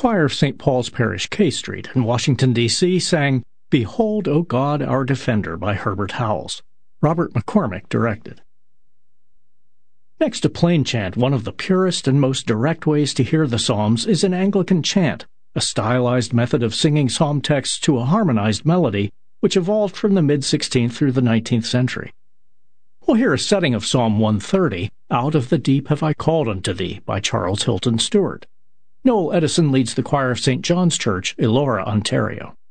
choir of St. Paul's Parish, K Street, in Washington, D.C., sang Behold, O God, Our Defender by Herbert Howells. Robert McCormick directed. Next to plain chant, one of the purest and most direct ways to hear the Psalms is in Anglican chant, a stylized method of singing psalm texts to a harmonized melody which evolved from the mid-16th through the 19th century. We'll hear a setting of Psalm 130, Out of the Deep Have I Called Unto Thee, by Charles Hilton Stewart. Noel Edison leads the choir of St. John's Church, Elora, Ontario.